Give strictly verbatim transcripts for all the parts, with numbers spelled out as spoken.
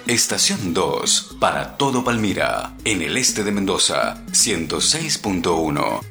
Estación dos, para todo Palmira, en el este de Mendoza, ciento seis punto uno.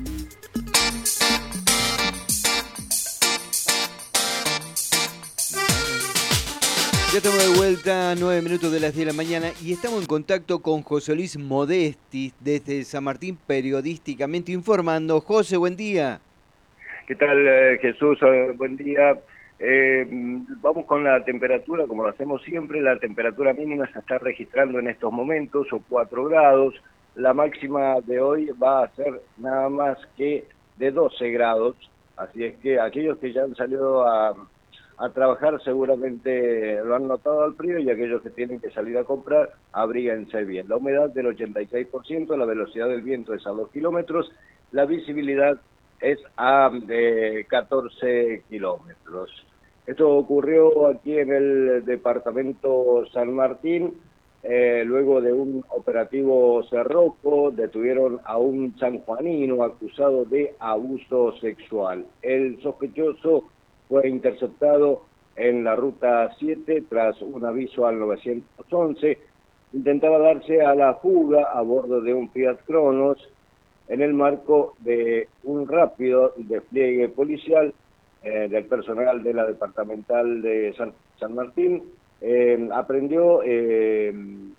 Ya estamos de vuelta, nueve minutos de las diez de la mañana y estamos en contacto con José Luis Modesti desde San Martín, periodísticamente informando. José, buen día. ¿Qué tal, eh, Jesús? Eh, buen día. Eh, vamos con la temperatura, como lo hacemos siempre. La temperatura mínima se está registrando en estos momentos, o cuatro grados. La máxima de hoy va a ser nada más que de doce grados. Así es que aquellos que ya han salido a... a trabajar seguramente lo han notado al frío, y aquellos que tienen que salir a comprar, abríguense bien. La humedad del ochenta y seis por ciento, la velocidad del viento es a dos kilómetros, la visibilidad es a eh, catorce kilómetros. Esto ocurrió aquí en el departamento San Martín, eh, luego de un operativo cerrojo. Detuvieron a un sanjuanino acusado de abuso sexual. El sospechoso fue interceptado en la ruta siete tras un aviso al nueve once. Intentaba darse a la fuga a bordo de un Fiat Cronos en el marco de un rápido despliegue policial eh, del personal de la departamental de San, San Martín. Eh, aprendió eh,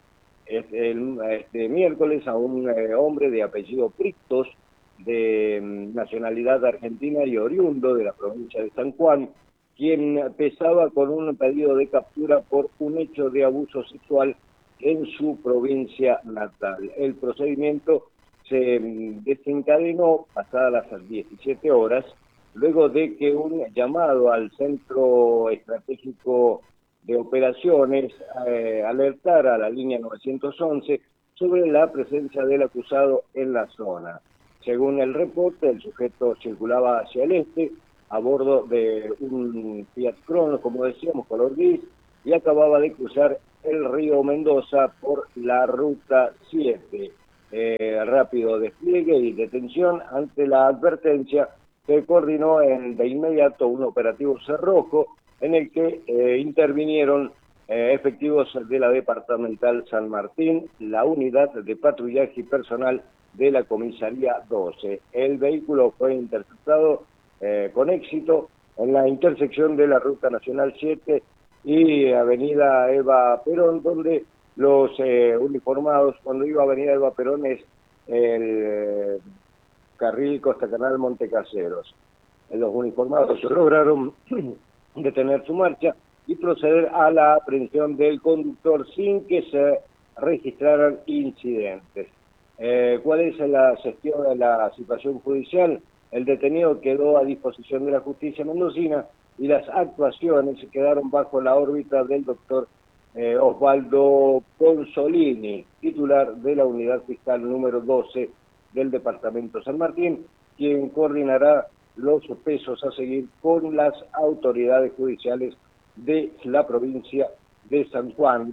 este, el, este miércoles a un eh, hombre de apellido Prictos, de nacionalidad argentina y oriundo de la provincia de San Juan, quien pesaba con un pedido de captura por un hecho de abuso sexual en su provincia natal. El procedimiento se desencadenó pasadas las diecisiete horas, luego de que un llamado al Centro Estratégico de Operaciones eh, alertara a la línea nueve once sobre la presencia del acusado en la zona. Según el reporte, el sujeto circulaba hacia el este a bordo de un Fiat Cronos, como decíamos, color gris, y acababa de cruzar el río Mendoza por la ruta siete. Eh, rápido despliegue y detención. Ante la advertencia, se coordinó en, de inmediato un operativo cerrojo en el que eh, intervinieron eh, efectivos de la departamental San Martín, la unidad de patrullaje y personal de la comisaría doce. El vehículo fue interceptado eh, con éxito en la intersección de la ruta nacional siete y avenida Eva Perón, donde los eh, uniformados, cuando digo avenida Eva Perón es el eh, carril Costa Canal Montecaseros. Los uniformados lograron detener su marcha y proceder a la aprehensión del conductor sin que se registraran incidentes. Eh, ¿Cuál es la gestión de la situación judicial? El detenido quedó a disposición de la justicia mendocina y las actuaciones quedaron bajo la órbita del doctor eh, Osvaldo Consolini, titular de la unidad fiscal número doce del departamento San Martín, quien coordinará los pesos a seguir con las autoridades judiciales de la provincia de San Juan,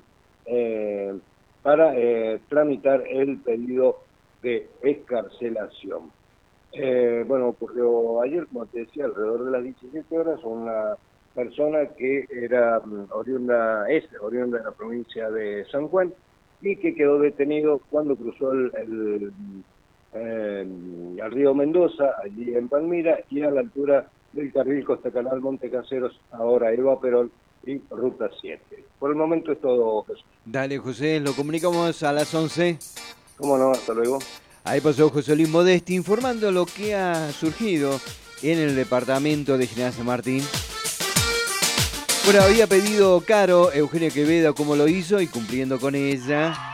eh, para eh, tramitar el pedido de excarcelación. Eh, bueno, ocurrió ayer, como te decía, alrededor de las diecisiete horas, una persona que era oriunda, es oriunda de la provincia de San Juan, y que quedó detenido cuando cruzó el, el, eh, el río Mendoza, allí en Palmira, y a la altura del carril Costa Canal Montecaseros, ahora Eva Perón, y ruta siete. Por el momento es todo, Jesús. Dale, José, lo comunicamos a las once. ¿Cómo no? Hasta luego. Ahí pasó José Luis Modesti informando lo que ha surgido en el departamento de General San Martín. Bueno, había pedido caro Eugenia Quevedo como lo hizo y cumpliendo con ella.